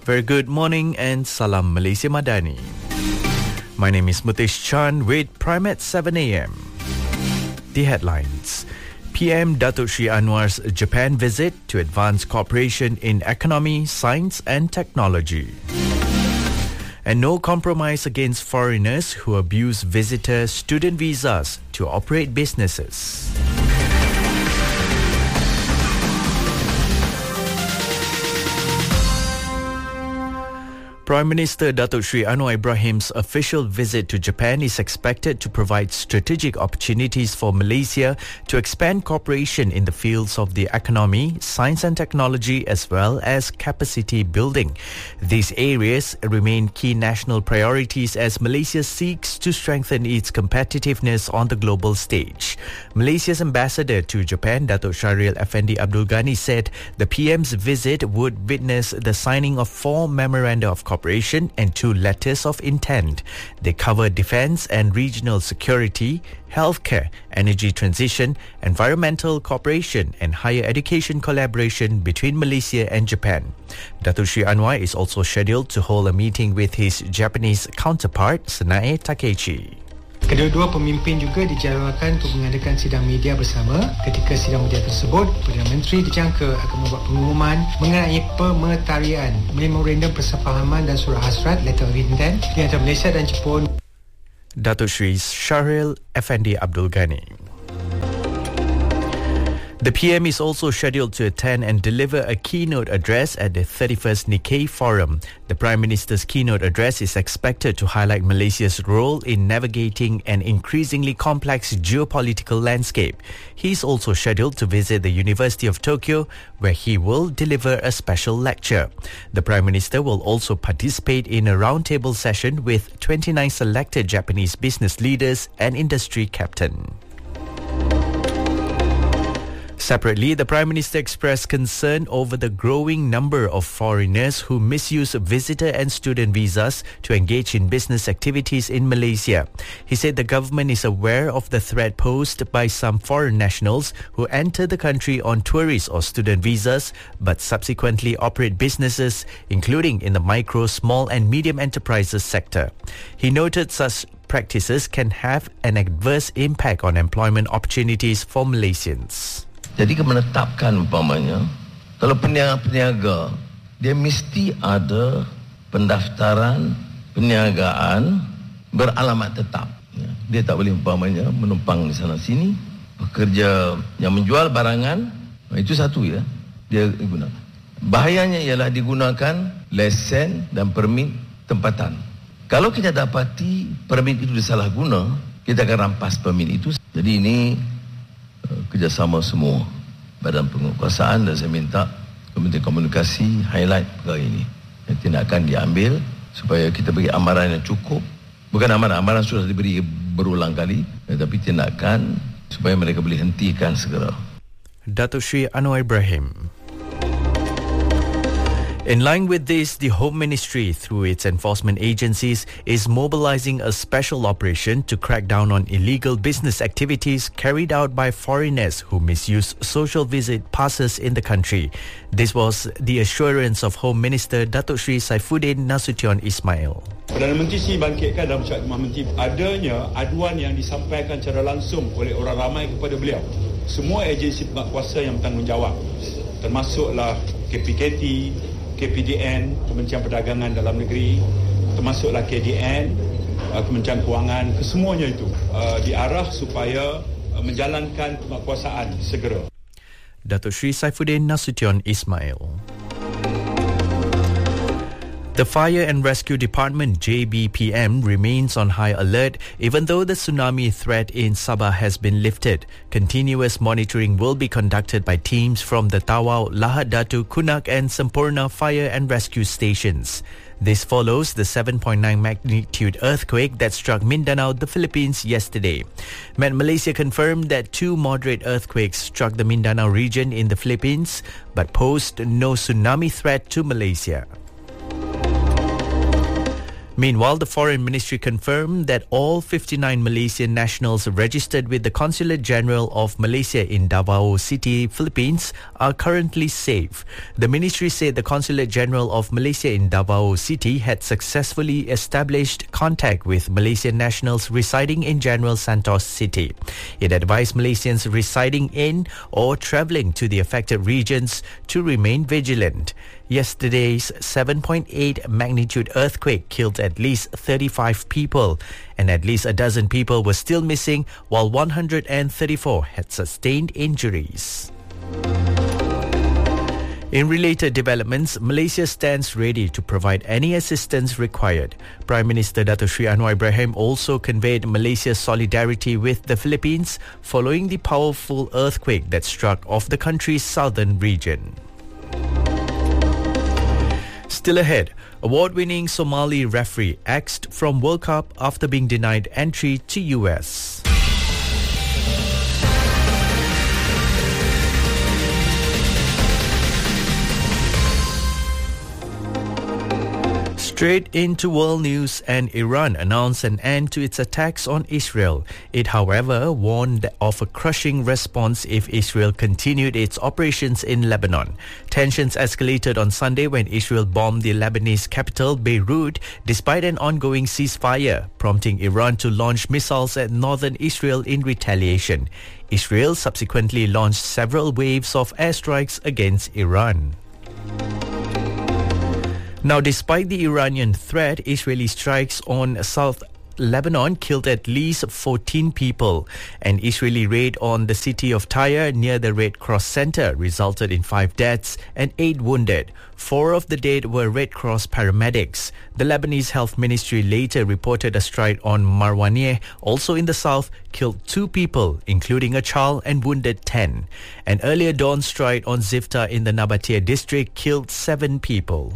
Very good morning and Salam Malaysia Madani. My name is Mutesh Chan with Prime at 7 a.m. The headlines. PM Datuk Sri Anwar's Japan visit to advance cooperation in economy, science and technology. And no compromise against foreigners who abuse visitor student visas to operate businesses. Prime Minister Datuk Sri Anwar Ibrahim's official visit to Japan is expected to provide strategic opportunities for Malaysia to expand cooperation in the fields of the economy, science and technology as well as capacity building. These areas remain key national priorities as Malaysia seeks to strengthen its competitiveness on the global stage. Malaysia's ambassador to Japan, Datuk Syariel Effendi Abdul Ghani, said the PM's visit would witness the signing of 4 memoranda of cooperation and 2 letters of intent. They cover defence and regional security, healthcare, energy transition, environmental cooperation and higher education collaboration between Malaysia and Japan. Datuk Sri Anwar is also scheduled to hold a meeting with his Japanese counterpart, Sanae Takeichi. Kedua-dua pemimpin juga dijadwalkan untuk mengadakan sidang media bersama. Ketika sidang media tersebut, Perdana Menteri dijangka akan membuat pengumuman mengenai pemetarian memorandum persefahaman dan surah hasrat letter of intent di antara Malaysia dan Jepun. Datuk Sri Syariel Effendi Abdul Ghani. The PM is also scheduled to attend and deliver a keynote address at the 31st Nikkei Forum. The Prime Minister's keynote address is expected to highlight Malaysia's role in navigating an increasingly complex geopolitical landscape. He is also scheduled to visit the University of Tokyo, where he will deliver a special lecture. The Prime Minister will also participate in a roundtable session with 29 selected Japanese business leaders and industry captains. Separately, the Prime Minister expressed concern over the growing number of foreigners who misuse visitor and student visas to engage in business activities in Malaysia. He said the government is aware of the threat posed by some foreign nationals who enter the country on tourist or student visas but subsequently operate businesses, including in the micro, small and medium enterprises sector. He noted such practices can have an adverse impact on employment opportunities for Malaysians. Jadi menetapkan umpamanya, kalau peniaga-peniaga, dia mesti ada pendaftaran perniagaan beralamat tetap. Dia tak boleh umpamanya menumpang di sana sini, pekerja yang menjual barangan, itu satu ya, dia guna. Bahayanya ialah digunakan lesen dan permit tempatan. Kalau kita dapati permit itu disalahguna, kita akan rampas permit itu. Jadi ini kerjasama semua badan penguasaan dan saya minta Kementerian Komunikasi highlight perkara ini. Tindakan diambil supaya kita beri amaran yang cukup. Bukan amaran sudah diberi berulang kali, tetapi tindakan supaya mereka boleh hentikan segera. Datuk Sri Anwar Ibrahim. In line with this, the Home Ministry, through its enforcement agencies, is mobilizing a special operation to crack down on illegal business activities carried out by foreigners who misuse social visit passes in the country. This was the assurance of Home Minister Datuk Sri Saifuddin Nasution Ismail. Perdana Menteri sini bangkitkan dalam Syarikat Khidmat Menteri adanya aduan yang disampaikan secara langsung oleh orang ramai kepada beliau. Semua agensi khidmat kuasa yang bertanggungjawab, termasuklah KPKT, KPDN, Kementerian Perdagangan Dalam Negeri, termasuklah KDN, Kementerian Kewangan, kesemuanya itu diarah supaya menjalankan kekuasaan segera. Datuk Sri Saifuddin Nasution Ismail. The Fire and Rescue Department JBPM remains on high alert even though the tsunami threat in Sabah has been lifted. Continuous monitoring will be conducted by teams from the Tawau, Lahad Datu, Kunak and Sempurna fire and rescue stations. This follows the 7.9 magnitude earthquake that struck Mindanao, the Philippines yesterday. Met Malaysia confirmed that 2 moderate earthquakes struck the Mindanao region in the Philippines but posed no tsunami threat to Malaysia. Meanwhile, the Foreign Ministry confirmed that all 59 Malaysian nationals registered with the Consulate General of Malaysia in Davao City, Philippines, are currently safe. The ministry said the Consulate General of Malaysia in Davao City had successfully established contact with Malaysian nationals residing in General Santos City. It advised Malaysians residing in or travelling to the affected regions to remain vigilant. Yesterday's 7.8 magnitude earthquake killed at least 35 people, and at least a dozen people were still missing, while 134 had sustained injuries. In related developments, Malaysia stands ready to provide any assistance required. Prime Minister Dato Sri Anwar Ibrahim also conveyed Malaysia's solidarity with the Philippines following the powerful earthquake that struck off the country's southern region. Still ahead, award-winning Somali referee axed from World Cup after being denied entry to US. Straight into world news, and Iran announced an end to its attacks on Israel. It, however, warned of a crushing response if Israel continued its operations in Lebanon. Tensions escalated on Sunday when Israel bombed the Lebanese capital, Beirut, despite an ongoing ceasefire, prompting Iran to launch missiles at northern Israel in retaliation. Israel subsequently launched several waves of airstrikes against Iran. Now, despite the Iranian threat, Israeli strikes on South Lebanon killed at least 14 people. An Israeli raid on the city of Tyre near the Red Cross Center resulted in 5 deaths and 8 wounded. 4 of the dead were Red Cross paramedics. The Lebanese Health Ministry later reported a strike on Marwaniyeh, also in the south, killed 2 people, including a child, and wounded 10. An earlier dawn strike on Zifta in the Nabatea district killed 7 people.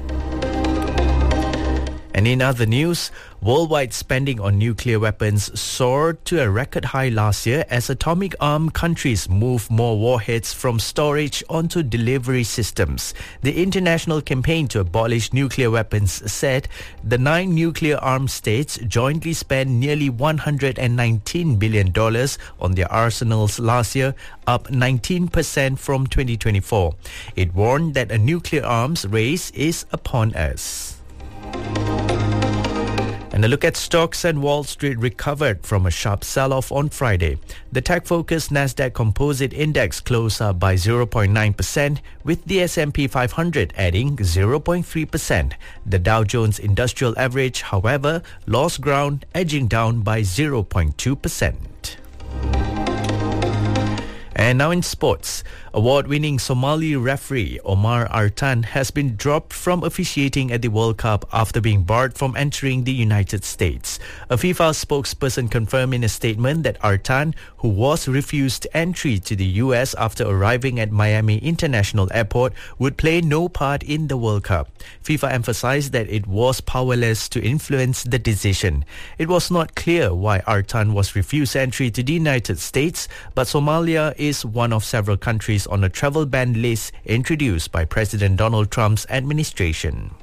And in other news, worldwide spending on nuclear weapons soared to a record high last year as atomic-armed countries move more warheads from storage onto delivery systems. The international campaign to abolish nuclear weapons said the 9 nuclear-armed states jointly spent nearly $119 billion on their arsenals last year, up 19% from 2024. It warned that a nuclear arms race is upon us. And a look at stocks, and Wall Street recovered from a sharp sell-off on Friday. The tech-focused Nasdaq Composite Index closed up by 0.9%, with the S&P 500 adding 0.3%. The Dow Jones Industrial Average, however, lost ground, edging down by 0.2%. And now in sports, award-winning Somali referee Omar Artan has been dropped from officiating at the World Cup after being barred from entering the United States. A FIFA spokesperson confirmed in a statement that Artan, who was refused entry to the US after arriving at Miami International Airport, would play no part in the World Cup. FIFA emphasized that it was powerless to influence the decision. It was not clear why Artan was refused entry to the United States, but Somalia is one of several countries on a travel ban list introduced by President Donald Trump's administration.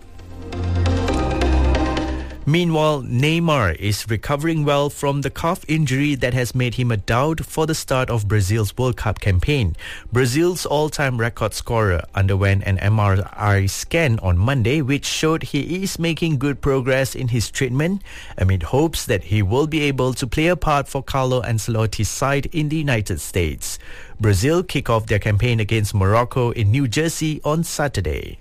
Meanwhile, Neymar is recovering well from the calf injury that has made him a doubt for the start of Brazil's World Cup campaign. Brazil's all-time record scorer underwent an MRI scan on Monday, which showed he is making good progress in his treatment, amid hopes that he will be able to play a part for Carlo Ancelotti's side in the United States. Brazil kick off their campaign against Morocco in New Jersey on Saturday.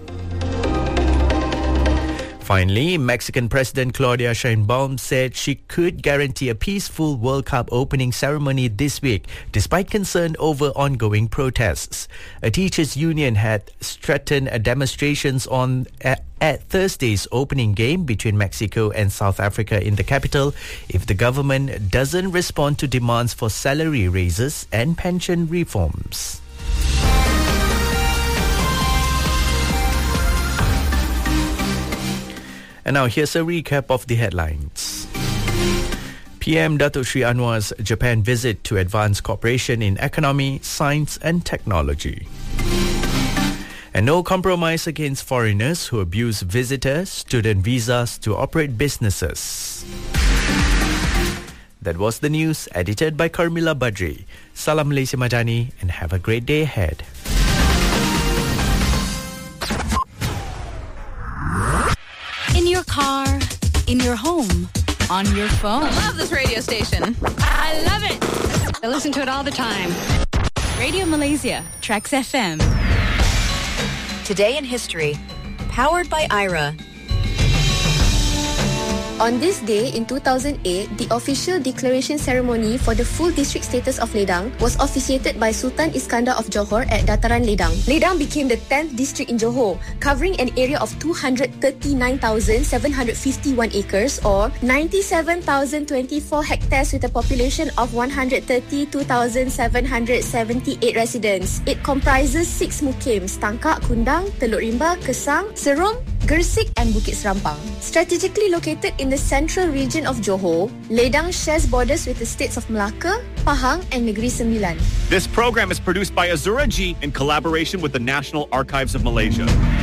Finally, Mexican President Claudia Sheinbaum said she could guarantee a peaceful World Cup opening ceremony this week, despite concern over ongoing protests. A teachers' union had threatened demonstrations at Thursday's opening game between Mexico and South Africa in the capital if the government doesn't respond to demands for salary raises and pension reforms. And now here's a recap of the headlines. PM Dato Sri Anwar's Japan visit to advance cooperation in economy, science and technology. And no compromise against foreigners who abuse visitors, student visas to operate businesses. That was the news, edited by Carmila Badri. Salam Malaysia Madani and have a great day ahead. In your car, in your home, on your phone. I love this radio station. I love it. I listen to it all the time. Radio Malaysia, Trax FM. Today in History, powered by Aira. On this day in 2008, the official declaration ceremony for the full district status of Ledang was officiated by Sultan Iskandar of Johor at Dataran Ledang. Ledang became the 10th district in Johor, covering an area of 239,751 acres or 97,024 hectares with a population of 132,778 residents. It comprises 6 mukims: Tangkak, Kundang, Teluk Rimba, Kesang, Serum, Gersik and Bukit Serampang. Strategically located in the central region of Johor, Ledang shares borders with the states of Melaka, Pahang and Negeri Sembilan. This program is produced by Azura G in collaboration with the National Archives of Malaysia.